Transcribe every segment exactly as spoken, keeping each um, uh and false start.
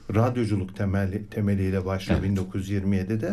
radyoculuk temeli, temeliyle başlıyor evet. bin dokuz yüz yirmi yedide.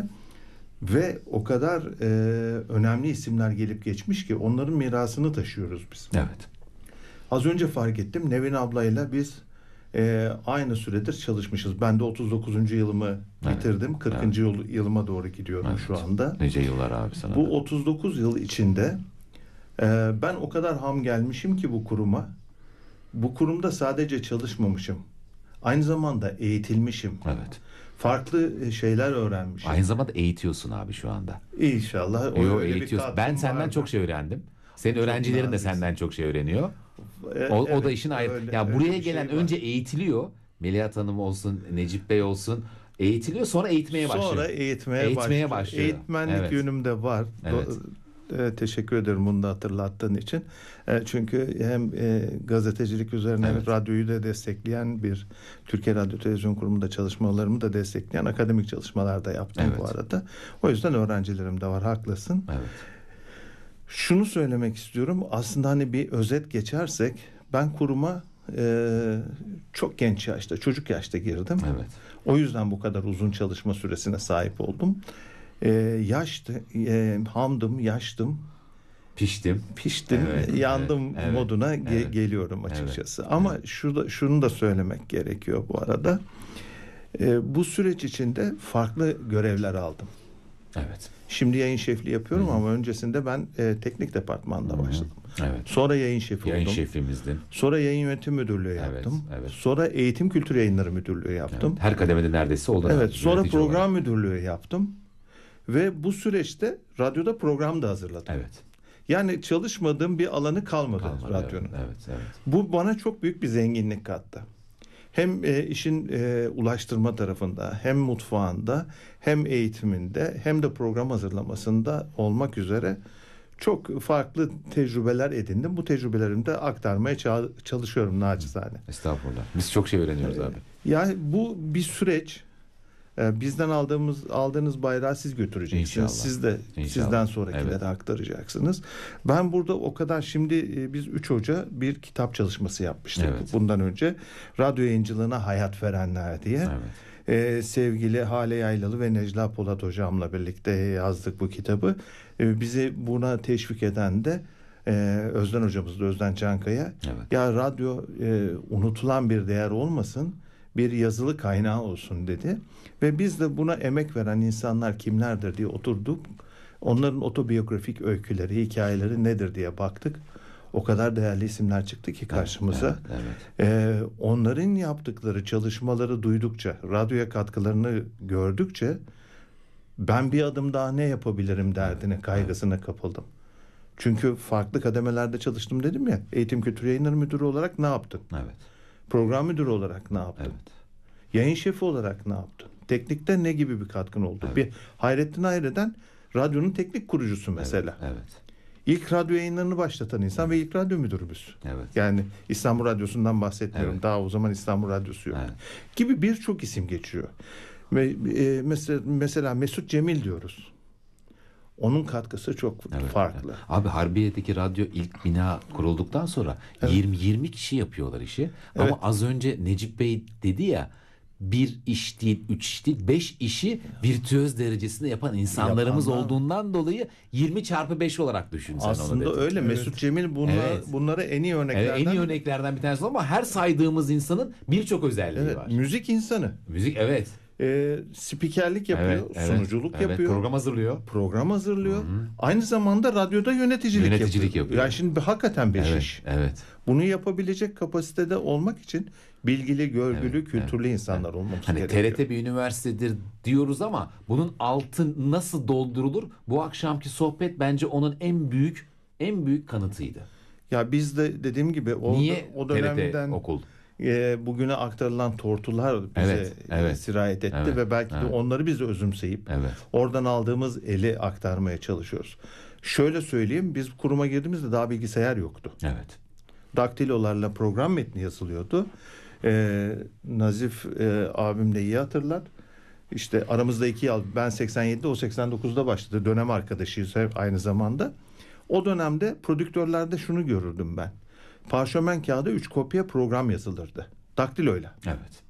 Ve o kadar e, önemli isimler gelip geçmiş ki onların mirasını taşıyoruz biz. Evet. Az önce fark ettim. Nevin ablayla biz e, aynı süredir çalışmışız. Ben de otuz dokuzuncu yılımı evet. bitirdim. kırkıncı Evet. yılıma doğru gidiyorum evet. şu anda. Nice yıllar abi sana. Bu da. otuz dokuz yıl içinde e, ben o kadar ham gelmişim ki bu kuruma. Bu kurumda sadece çalışmamışım. Aynı zamanda eğitilmişim. Evet. Farklı şeyler öğrenmişim. Aynı zamanda eğitiyorsun abi şu anda. İnşallah. Yo, eğitiyorsun. Ben senden vardı. çok şey öğrendim. Senin çok öğrencilerin de senden çok şey öğreniyor. E, o, evet, o da işin ayrı. Öyle, ya buraya gelen şey önce eğitiliyor. Melihat Hanım olsun, Necip Bey olsun. Eğitiliyor, sonra eğitmeye başlıyor. Sonra eğitmeye, eğitmeye başlıyor. başlıyor. Eğitmenlik evet. yönümde var. Evet. E, teşekkür ederim bunu da hatırlattığın için. E, çünkü hem e, gazetecilik üzerine evet. radyoyu da destekleyen bir Türkiye Radyo Televizyon Kurumu'nda çalışmalarımı da destekleyen akademik çalışmalar da yaptım evet. bu arada. O yüzden öğrencilerim de var. Haklısın. Evet. Şunu söylemek istiyorum. Aslında hani bir özet geçersek ben kuruma e, çok genç yaşta, çocuk yaşta girdim. Evet. O yüzden bu kadar uzun çalışma süresine sahip oldum. Ee, yaştı, e, hamdım, yaştım, piştim, piştim, evet, yandım evet, moduna evet, ge- geliyorum açıkçası. Evet, Ama evet. şurada şunu da söylemek gerekiyor bu arada. Ee, bu süreç içinde farklı görevler aldım. Evet. Şimdi yayın şefliği yapıyorum Hı-hı. ama öncesinde ben e, teknik departmanda Hı-hı. başladım. Evet. Sonra yayın şefi yayın oldum. Yayın şefimizdin. Sonra yayın yönetim müdürlüğü yaptım. Evet, evet. Sonra eğitim kültür yayınları müdürlüğü yaptım. Evet. Her kademede neredeyse oldu. Evet. Sonra program olarak. müdürlüğü yaptım. Ve bu süreçte radyoda program da hazırladım. Evet. Yani çalışmadığım bir alanı kalmadı, kalmadı radyonun. Evet, evet, evet. Bu bana çok büyük bir zenginlik kattı. Hem e, işin e, ulaştırma tarafında, hem mutfağında, hem eğitiminde, hem de program hazırlamasında olmak üzere çok farklı tecrübeler edindim. Bu tecrübelerimi de aktarmaya çalışıyorum nacizane. Estağfurullah. Biz çok şey öğreniyoruz abi. Yani bu bir süreç. Bizden aldığımız aldığınız bayrağı siz götüreceksiniz. İnşallah. Siz de İnşallah. sizden sonrakilere evet. aktaracaksınız. Ben burada o kadar şimdi biz üç hoca bir kitap çalışması yapmıştık. Evet. Bundan önce radyo yayıncılığına hayat verenler diye. Evet. Ee, sevgili Hale Yaylalı ve Necla Polat hocamla birlikte yazdık bu kitabı. Ee, bizi buna teşvik eden de e, Özden hocamızdı, Özden Çankaya. Evet. Ya radyo e, unutulan bir değer olmasın, bir yazılı kaynağı olsun dedi. Ve biz de buna emek veren insanlar kimlerdir diye oturduk. Onların otobiyografik öyküleri, hikayeleri nedir diye baktık. O kadar değerli isimler çıktı ki karşımıza. Evet, evet, evet. Ee, onların yaptıkları çalışmaları duydukça, radyoya katkılarını gördükçe ben bir adım daha ne yapabilirim derdine, kaygısına kapıldım. Çünkü farklı kademelerde çalıştım dedim ya. Eğitim Kültür Yayınları Müdürü olarak ne yaptın? Evet. Program müdürü olarak ne yaptın? Evet. Yayın şefi olarak ne yaptın? Teknikte ne gibi bir katkın oldu? Evet. Bir Hayrettin Hayre'den radyonun teknik kurucusu mesela. Evet. evet. İlk radyo yayınlarını başlatan insan evet. ve ilk radyo müdürümüz. Evet. Yani İstanbul Radyosu'ndan bahsetmiyorum. Evet. Daha o zaman İstanbul Radyosu yok. Evet. Gibi birçok isim geçiyor. Ve e, mesela mesela Mesut Cemil diyoruz. Onun katkısı çok evet, farklı. Evet. Abi Harbiye'deki radyo ilk bina kurulduktan sonra evet. yirmi yirmi kişi yapıyorlar işi. Evet. Ama az önce Necip Bey dedi ya, bir iş değil, üç iş değil, beş işi virtüöz derecesinde yapan insanlarımız Yapanlar. olduğundan dolayı yirmi çarpı beş olarak düşün sen Aslında onu. Aslında öyle. Evet. Mesut Cemil bunlar, evet. bunlara en iyi örneklerden. Evet, en iyi örneklerden bir tanesi ama her saydığımız insanın birçok özelliği evet, var. Müzik insanı. Müzik evet. E, spikerlik yapıyor, evet, sunuculuk evet, yapıyor. Program hazırlıyor. Program hazırlıyor. Hı-hı. Aynı zamanda radyoda yöneticilik, yöneticilik yapıyor. yapıyor. Yani şimdi hakikaten beş evet, iş. Evet. Bunu yapabilecek kapasitede olmak için bilgili, görgülü, evet, kültürlü evet, insanlar evet. olmamız hani gerekiyor. T R T bir üniversitedir diyoruz ama bunun altı nasıl doldurulur? Bu akşamki sohbet bence onun en büyük en büyük kanıtıydı. Ya biz de dediğim gibi o, Niye o dönemden T R T okul? E, bugüne aktarılan tortular bize evet, evet, sirayet etti evet, ve belki evet. de onları biz özümseyip evet. oradan aldığımız eli aktarmaya çalışıyoruz. Şöyle söyleyeyim, biz kuruma girdiğimizde daha bilgisayar yoktu. Evet. Daktilolarla program metni yazılıyordu. Ee, Nazif e, abim de iyi hatırlar. İşte aramızda iki yıl, ben seksen yedide o seksen dokuzda başladı. Dönem arkadaşıyız aynı zamanda. O dönemde prodüktörlerde şunu görürdüm ben. Parşömen kağıda üç kopya program yazılırdı. Daktiloyla. Evet.